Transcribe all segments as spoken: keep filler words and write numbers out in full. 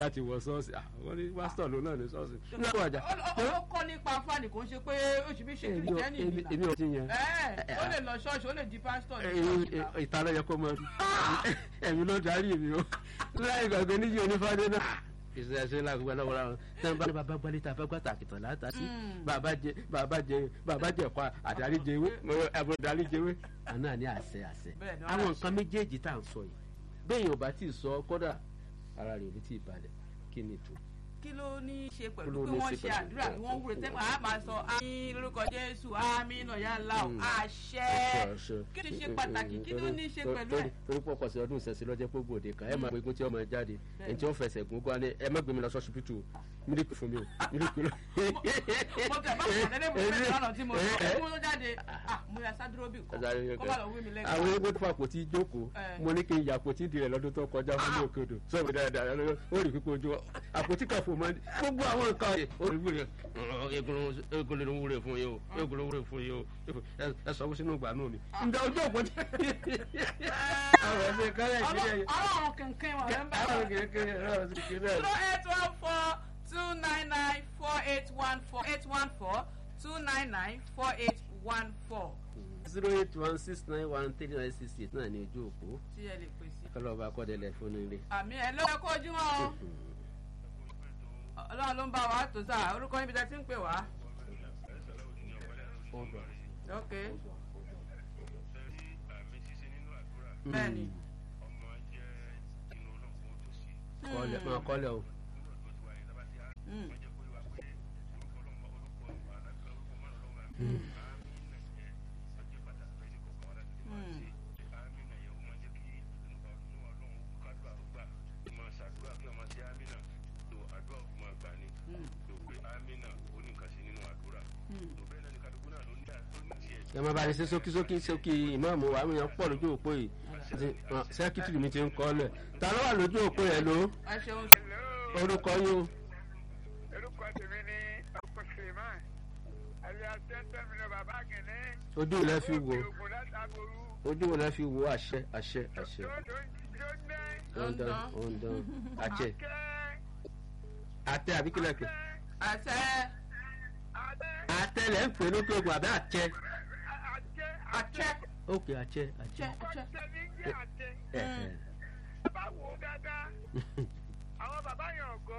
láti wọ ṣọ́ọ̀ṣì àwọn ní pásítọ̀ ló náà ní ṣọ́ọ̀ṣì. ó kọ́ nípa fáànì kò ń ṣe pé oṣù bí ṣe kìrìtẹ́nì nìyà. èmi ò ti yẹn. ó lè lọ ṣọ́ọ̀ṣì ó lè di pásítọ̀. ìta ló yẹ kó mọ ẹ̀mí ló darí mi o láì gbàgbé níyì onífádé náà. ìṣe ṣe lágbègbè lọ́wọ́ ra wọn náà bá ní bàbá gbalẹ̀ tá a fẹ́ gbà tàkìtàn láta sí bàbá jẹ bàbá jẹ bàbá jẹ ẹ̀kọ́ àdárí jẹwé àbúrò dárí jẹwé. àná ní àṣẹ àṣẹ àwọn nǹkan méjèèjì tá à ń sọ yìí bẹ́ẹ̀ yóò bá tí ì sọ kódà ara rẹ̀ ò ní tí ì balẹ̀ kí ni tó. kí ló ní í ṣe pẹ̀lú pé wọ́n ṣe àdúrà kí wọ́n wúre tẹ́pọ̀ á máa sọ àmín lórúkọ Jésù àmín náà yá là ó àṣẹ kí ni ṣe pàtàkì kí ló ní í ṣe pẹ̀lú ẹ̀. torí pọ̀pọ̀ sí ọdún ìṣẹ̀ṣẹ̀ lọ́jọ́ pé gbòde kan ẹ máa gbégún tí ọmọ ẹ jáde ẹni tí ó fẹsẹ̀ gún gbọ́ ẹ má gbé mi lọ sọ́sibítù mílíkì fún mi o mílíkì lọ. mo tẹ̀ bá wọn tẹ́lẹ̀ mo fẹ́ lọ́nà tí mo sọ mo ló jáde mo yà sádúró bì kọ́ kó má lọ wí mi lẹ́gbẹ̀ẹ́. àwọn egbò tó fà kò tí ì jókòó mo ní kí n yà àpótí ìdí rẹ̀ lọ́dún tó kọjá fún mi òkè odò sọ́ọ̀bù dáadáa ó rí pípé ojú àpótí kan fò mọ́ gbogbo àwọn nǹkan olùwúre egun ló ń wúre fún yìí o egun ló ń wúre fún yìí o ẹ sọ fún sínú ìgbà náà ni. ǹjẹ́ ojú òpó tí. àwọn ẹ̀sìn kọ́lẹ̀ ìṣẹ̀lẹ̀ yìí. ọlọ́run kẹ̀kẹ́ wọn ló ń bá wọn. zero eight one four two nine nine four eight one four eight one four two nine nine four eight one four. zero eight one six nine one three nine six eight náà ni ojú òpó. tí ẹ lè pèsè. kọ́lọ́ ọba akọ́dẹ̀lẹ̀ fún ilé. àmì ẹ̀ ló yẹ kó ojúmọ́ o. ọlọ́run ló ń bá wa tó sáà orúkọ níbi tẹ́ ti ń pè wá. ok. bẹ́ẹ̀ni. kọ́lẹ̀ máa kọ́lẹ̀ o. ẹ máa bá ní ṣe sókísókí sókí ìmáàmù wa àwọn èèyàn pọ̀ lójú òpó yìí sẹ́kítìrì mi ti ń kọ́ lẹ̀ ta ló wà lójú òpó yẹn ló. orúkọ yín o. orúkọ tèmi ni ọkọ Suleiman alias tẹ́tẹ́ mi lọ bàbá kìíní. ojú wo lẹ fi wo ojú wo lẹ fi wo àṣẹ àṣẹ àṣẹ. ọ̀ndàn ọ̀ndàn àṣẹ àtẹ àbí kílẹ̀ pé. àṣẹ. àtẹ lẹ́ ń pè lókè ogun àbẹ́ àṣẹ. àṣẹ. ok àṣẹ àṣẹ. àṣẹ. bá wo dáadáa àwọn bàbá yẹn ọgọ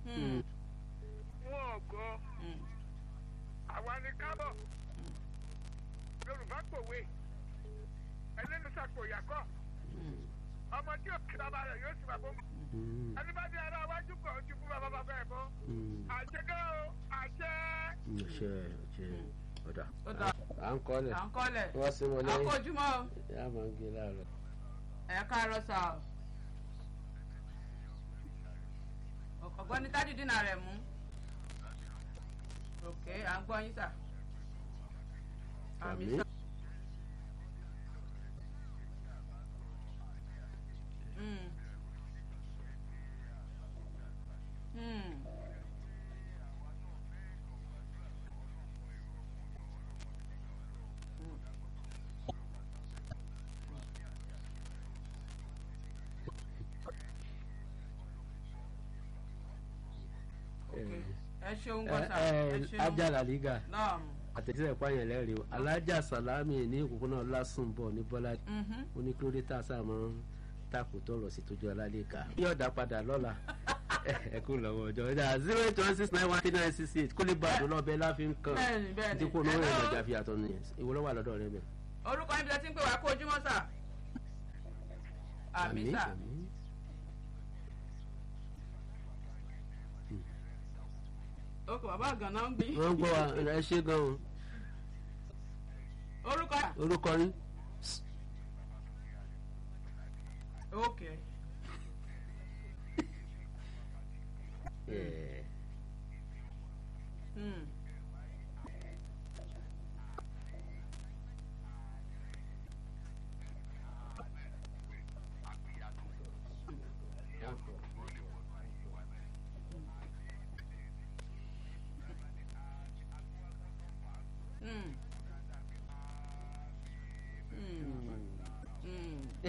wọn ọgọ àwa ni kábọ̀ Yorùbá pòwe ẹlẹ́nu sàpòyàkọ́ ọmọ tí òkè bàbá rẹ̀ yóò sì bàbá mọ́ ẹni bá dé ara wájú kọ̀ ojú fún bàbá bàbá ẹ̀ mọ́ àṣẹ ká o àṣẹ. àṣẹ àṣẹ ọ̀dà à ń kọ́lẹ̀ à ń kọ́lẹ̀ wọ́n sì wọ́n lẹ́yìn àkójúmọ́ o. ìyá máa ń gé láàárọ̀. ẹ̀ káàárọ̀ sà o ọ̀gbọ́n ní tádìdínà rẹ̀ mú ok à ń gbọ́ yín sà. àmì sà. Mm. Mm. ẹ ṣeun gbọ́sà ẹ ṣeun. ajá làlígà àtẹ̀sílẹ̀ pààyàn lẹ́rìí o alájà sàlámì ní òkùnkùn náà lásùn bọ̀ ní bọ́lá oníkílódé tá a sá mọ́ tako tọrọ sí tójú alálẹ́ka bí ọ̀dà padà lọ́la ẹ kú lọ́wọ́ ọjọ́ ọjà zero eight one six nine one three nine six eight kó lè bá àdó lọ́bẹ̀ láfi ń kàn tí kò náwó ẹ̀rọ ìjà fi àtọ̀ nìyẹn ìwọ lọ́wọ́ àlọ́dọ̀ rẹ bẹ̀. orúkọ níbi tí ń pè wá kó ojúmọ́ sà. àmì sà. okò bàbá àgànná ń gbé. wọ́n ń gbọ́ wa ẹ ṣe gan-an. orúkọ. orúkọ yín. ok. Yeah. Hmm.